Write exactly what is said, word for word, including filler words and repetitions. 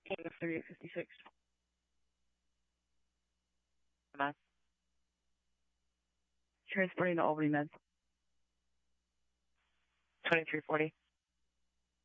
Tango thirty-eight fifty-six. Come on. Transporting to Albany Med. twenty-three forty.